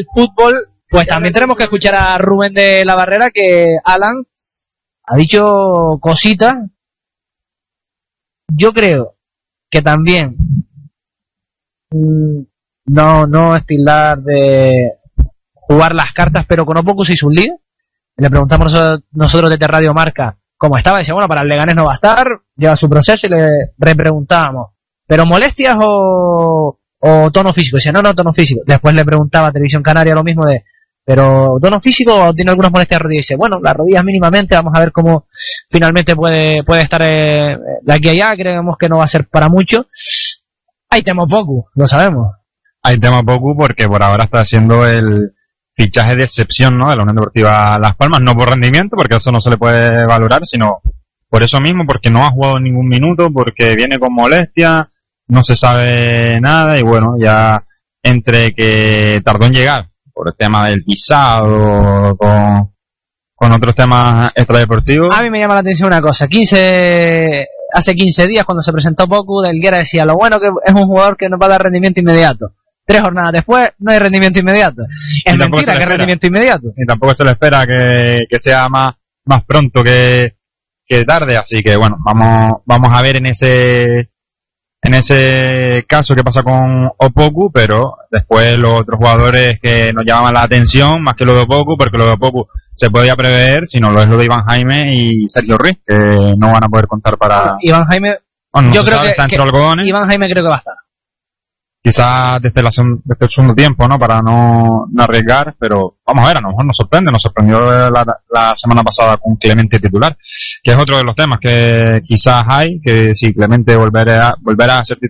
fútbol, pues también tenemos que escuchar a Rubén de la Barrera, que Alan ha dicho cositas. Yo creo que también no es tildar de jugar las cartas, pero con Opoku se hizo un lío. Le preguntamos nosotros desde Radio Marca cómo estaba, decía, bueno, para el Leganés no va a estar, lleva su proceso, y le repreguntábamos, ¿pero molestias o tono físico? Decía, no, tono físico. Después le preguntaba a Televisión Canaria lo mismo ¿pero tono físico o tiene algunas molestias de rodillas? Dice, bueno, las rodillas mínimamente, vamos a ver cómo finalmente puede estar de aquí a allá, creemos que no va a ser para mucho. Hay tema Opoku, lo sabemos. Hay tema Opoku porque por ahora está haciendo el fichaje de excepción, ¿no?, de la Unión Deportiva Las Palmas, no por rendimiento, porque eso no se le puede valorar, sino por eso mismo, porque no ha jugado ningún minuto, porque viene con molestia, no se sabe nada, y bueno, ya entre que tardó en llegar por el tema del visado, con otros temas extradeportivos. A mí me llama la atención una cosa, hace 15 días cuando se presentó Opoku, Delguera decía, lo bueno que es un jugador que nos va a dar rendimiento inmediato. 3 jornadas después no hay rendimiento inmediato. Es mentira que es rendimiento inmediato. Y tampoco se le espera que sea más pronto que tarde, así que bueno, vamos a ver en ese caso qué pasa con Opoku, pero después los otros jugadores que nos llamaban la atención, más que lo de Opoku, porque lo de Opoku se podía prever, sino lo es lo de Iván Jaime y Sergio Ruiz, que no van a poder contar para... Iván Jaime, bueno, yo creo que Iván Jaime creo que va a estar. Quizás desde el segundo tiempo, ¿no?, para no arriesgar, pero vamos a ver, a lo mejor nos sorprendió la semana pasada con Clemente titular, que es otro de los temas que quizás hay, que si Clemente volverá a ser titular